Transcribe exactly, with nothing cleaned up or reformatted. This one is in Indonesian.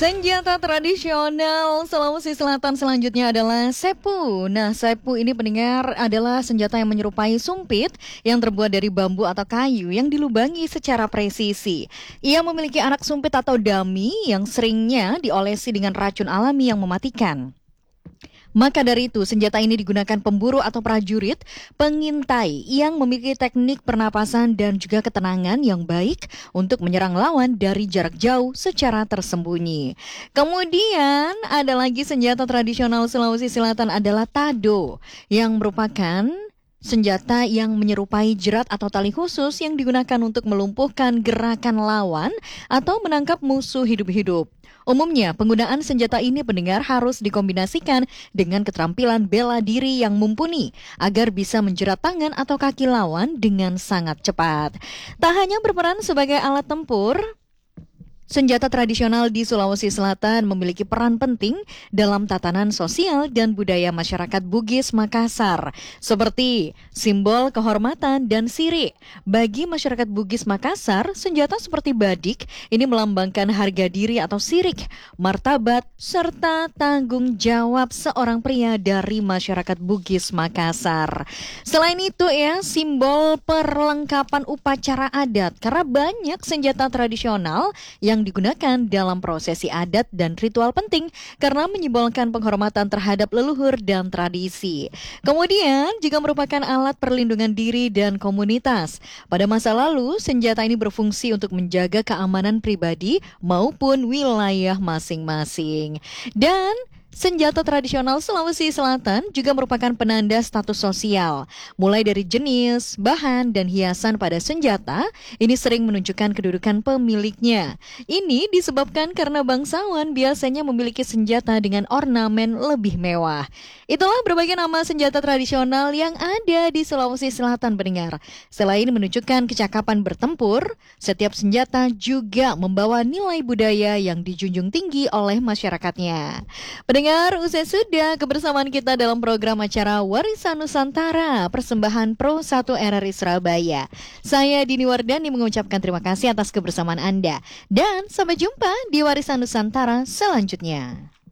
Senjata tradisional Sulawesi Selatan selanjutnya adalah sepu. Nah, sepu ini pendengar adalah senjata yang menyerupai sumpit yang terbuat dari bambu atau kayu yang dilubangi secara presisi. Ia memiliki anak sumpit atau dami yang seringnya diolesi dengan racun alami yang mematikan. Maka dari itu, senjata ini digunakan pemburu atau prajurit, pengintai yang memiliki teknik pernapasan dan juga ketenangan yang baik untuk menyerang lawan dari jarak jauh secara tersembunyi. Kemudian ada lagi senjata tradisional Sulawesi Selatan adalah tado, yang merupakan senjata yang menyerupai jerat atau tali khusus yang digunakan untuk melumpuhkan gerakan lawan atau menangkap musuh hidup-hidup. Umumnya, penggunaan senjata ini pendengar harus dikombinasikan dengan keterampilan bela diri yang mumpuni agar bisa menjerat tangan atau kaki lawan dengan sangat cepat. Tak hanya berperan sebagai alat tempur, senjata tradisional di Sulawesi Selatan memiliki peran penting dalam tatanan sosial dan budaya masyarakat Bugis Makassar, seperti simbol kehormatan dan sirik. Bagi masyarakat Bugis Makassar, senjata seperti badik ini melambangkan harga diri atau sirik, martabat, serta tanggung jawab seorang pria dari masyarakat Bugis Makassar. Selain itu ya, simbol perlengkapan upacara adat, karena banyak senjata tradisional yang digunakan dalam prosesi adat dan ritual penting karena menyimbolkan penghormatan terhadap leluhur dan tradisi. Kemudian juga merupakan alat perlindungan diri dan komunitas. Pada masa lalu, senjata ini berfungsi untuk menjaga keamanan pribadi maupun wilayah masing-masing. Dan senjata tradisional Sulawesi Selatan juga merupakan penanda status sosial. Mulai dari jenis, bahan, dan hiasan pada senjata, ini sering menunjukkan kedudukan pemiliknya. Ini disebabkan karena bangsawan biasanya memiliki senjata dengan ornamen lebih mewah. Itulah berbagai nama senjata tradisional yang ada di Sulawesi Selatan, pendengar. Selain menunjukkan kecakapan bertempur, setiap senjata juga membawa nilai budaya yang dijunjung tinggi oleh masyarakatnya. Pendengar, usai sudah kebersamaan kita dalam program acara Warisan Nusantara, persembahan Pro satu R R I Surabaya. Saya Dini Wardani mengucapkan terima kasih atas kebersamaan Anda. Dan sampai jumpa di Warisan Nusantara selanjutnya.